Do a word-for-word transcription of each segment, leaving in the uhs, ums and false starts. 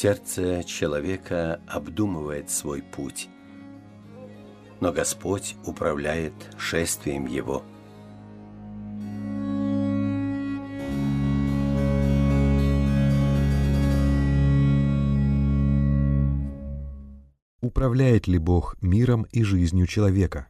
Сердце человека обдумывает свой путь, но Господь управляет шествием его. Управляет ли Бог миром и жизнью человека?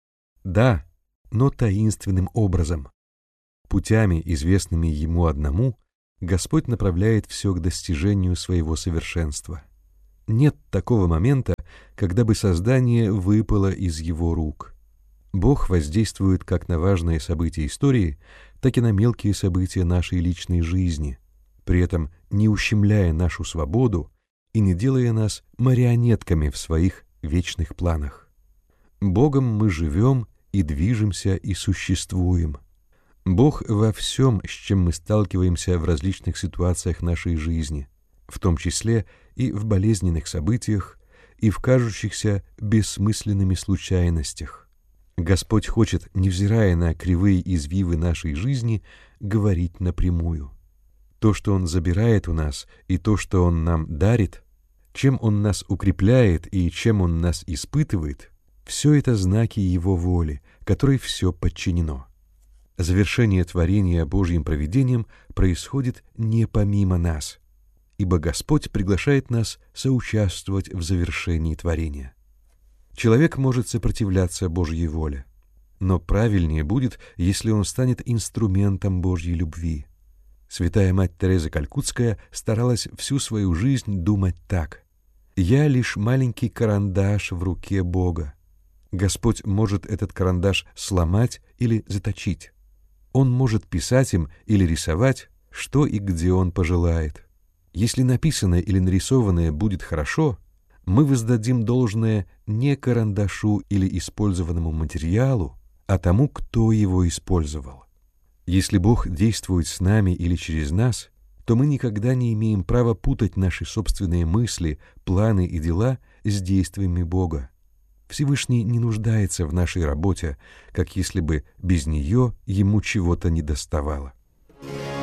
Да, но таинственным образом. Путями, известными Ему одному, Господь направляет все к достижению своего совершенства. Нет такого момента, когда бы создание выпало из Его рук. Бог воздействует как на важные события истории, так и на мелкие события нашей личной жизни, при этом не ущемляя нашу свободу и не делая нас марионетками в своих вечных планах. Богом мы живем и движемся и существуем. Бог во всем, с чем мы сталкиваемся в различных ситуациях нашей жизни, в том числе и в болезненных событиях, и в кажущихся бессмысленными случайностях. Господь хочет, невзирая на кривые извивы нашей жизни, говорить напрямую. То, что Он забирает у нас, и то, что Он нам дарит, чем Он нас укрепляет и чем Он нас испытывает, все это знаки Его воли, которой все подчинено. Завершение творения Божьим провидением происходит не помимо нас, ибо Господь приглашает нас соучаствовать в завершении творения. Человек может сопротивляться Божьей воле, но правильнее будет, если он станет инструментом Божьей любви. Святая мать Тереза Калькутская старалась всю свою жизнь думать так: «Я лишь маленький карандаш в руке Бога. Господь может этот карандаш сломать или заточить. Он может писать им или рисовать, что и где Он пожелает. Если написанное или нарисованное будет хорошо, мы воздадим должное не карандашу или использованному материалу, а тому, кто его использовал. Если Бог действует с нами или через нас, то мы никогда не имеем права путать наши собственные мысли, планы и дела с действиями Бога. Всевышний не нуждается в нашей работе, как если бы без нее Ему чего-то недоставало.